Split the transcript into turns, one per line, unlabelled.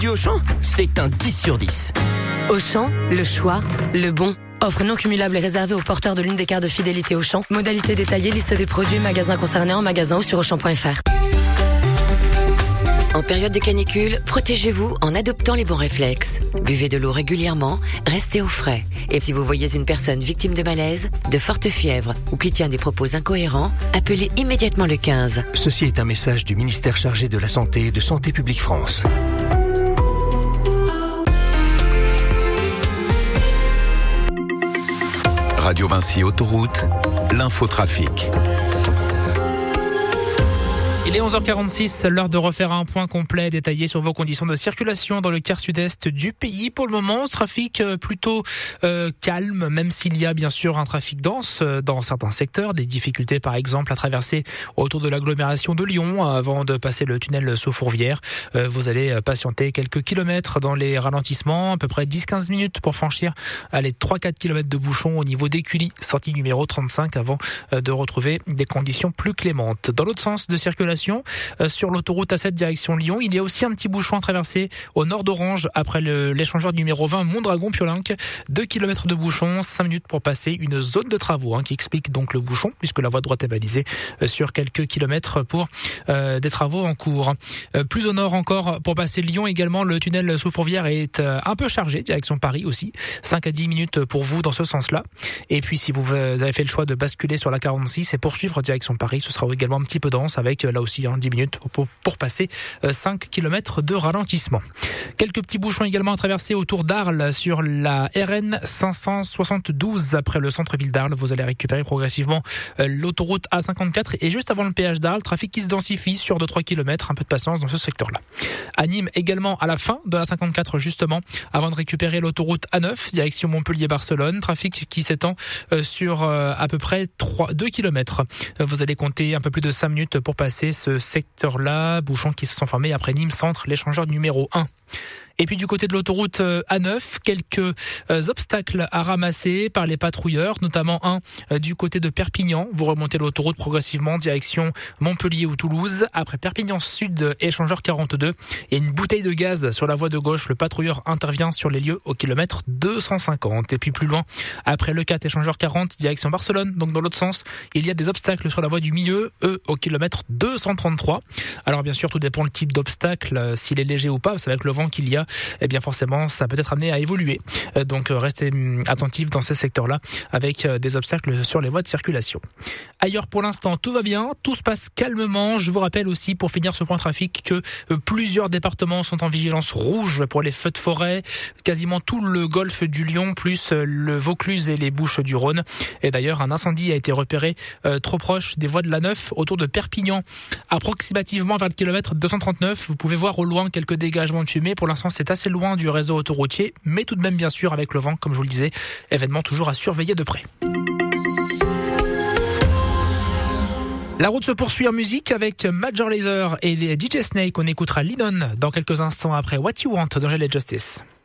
Du Auchan, c'est un 10 sur 10.
Auchan, le choix, le bon. Offre non cumulable et réservée aux porteurs de l'une des cartes de fidélité Auchan. Modalité détaillée, liste des produits, magasins concernés en magasin ou sur Auchan.fr.
En période de canicule, protégez-vous en adoptant les bons réflexes. Buvez de l'eau régulièrement, restez au frais. Et si vous voyez une personne victime de malaise, de forte fièvre ou qui tient des propos incohérents, appelez immédiatement le 15.
Ceci est un message du ministère chargé de la Santé et de Santé publique France.
Radio Vinci Autoroute, l'infotrafic.
Il est 11h46, l'heure de refaire un point complet détaillé sur vos conditions de circulation dans le quart sud-est du pays. Pour le moment, trafic plutôt calme, même s'il y a bien sûr un trafic dense dans certains secteurs. Des difficultés par exemple à traverser autour de l'agglomération de Lyon avant de passer le tunnel sous Fourvière. Vous allez patienter quelques kilomètres dans les ralentissements, à peu près 10-15 minutes pour franchir 3-4 kilomètres de bouchons au niveau d'Écully, sortie numéro 35 avant de retrouver des conditions plus clémentes. Dans l'autre sens de circulation, sur l'autoroute A7 direction Lyon, il y a aussi un petit bouchon à traverser au nord d'Orange après l'échangeur numéro 20 Mondragon-Piolinck. 2 km de bouchon, 5 minutes pour passer une zone de travaux qui explique donc le bouchon puisque la voie droite est balisée sur quelques kilomètres pour des travaux en cours. Plus au nord encore pour passer Lyon également, le tunnel sous Fourvière est un peu chargé, direction Paris aussi. 5 à 10 minutes pour vous dans ce sens-là. Et puis si vous avez fait le choix de basculer sur la 46 et poursuivre direction Paris, ce sera également un petit peu dense avec là aussi 10 minutes pour passer 5 km de ralentissement. Quelques petits bouchons également à traverser autour d'Arles sur la RN 572 après le centre-ville d'Arles. Vous allez récupérer progressivement l'autoroute A54 et juste avant le péage d'Arles, trafic qui se densifie sur 2-3 km, un peu de patience dans ce secteur-là. À Nîmes également à la fin de la 54 justement, avant de récupérer l'autoroute A9 direction Montpellier-Barcelone, trafic qui s'étend sur à peu près 2 km. Vous allez compter un peu plus de 5 minutes pour passer ce secteur-là, bouchons qui se sont formés après Nîmes Centre, l'échangeur numéro 1. Et puis du côté de l'autoroute A9, quelques obstacles à ramasser par les patrouilleurs, notamment un du côté de Perpignan. Vous remontez l'autoroute progressivement direction Montpellier ou Toulouse. Après Perpignan Sud, échangeur 42. Et une bouteille de gaz sur la voie de gauche. Le patrouilleur intervient sur les lieux au kilomètre 250. Et puis plus loin, après le 4, échangeur 40, direction Barcelone. Donc dans l'autre sens, il y a des obstacles sur la voie du milieu, eux au kilomètre 233. Alors bien sûr, tout dépend le type d'obstacle, s'il est léger ou pas. C'est avec le vent qu'il y a, eh bien forcément ça peut être amené à évoluer. Donc restez attentifs dans ces secteurs-là avec des obstacles sur les voies de circulation. Ailleurs pour l'instant tout va bien, tout se passe calmement. Je vous rappelle aussi pour finir ce point trafic que plusieurs départements sont en vigilance rouge pour les feux de forêt, quasiment tout le golfe du Lion plus le Vaucluse et les Bouches du Rhône. Et d'ailleurs un incendie a été repéré trop proche des voies de l'A9 autour de Perpignan, approximativement vers le kilomètre 239. Vous pouvez voir au loin quelques dégagements de fumée. Pour l'instant c'est assez loin du réseau autoroutier, mais tout de même bien sûr avec le vent, comme je vous le disais, événement toujours à surveiller de près. La route se poursuit en musique avec Major Lazer et les DJ Snake. On écoutera Lennon dans quelques instants après What You Want d'Angel & Justice.